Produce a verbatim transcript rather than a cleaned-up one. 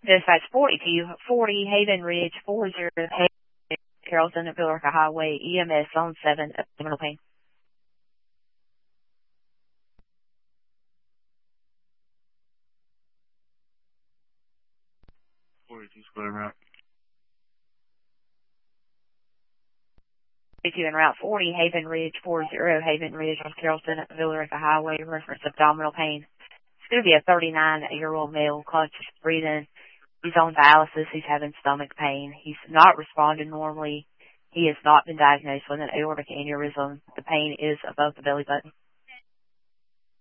Dispatch forty-two forty, Haven Ridge, four zero, Carrollton at Billerica Highway, E M S on seven, abdominal pain. forty-two square route. forty-two en route forty, Haven Ridge, four zero, Haven Ridge on Carrollton at Billerica Highway, reference abdominal pain. It's going to be a thirty-nine-year-old male, conscious breathing. He's on dialysis. He's having stomach pain. He's not responding normally. He has not been diagnosed with an aortic aneurysm. The pain is above the belly button.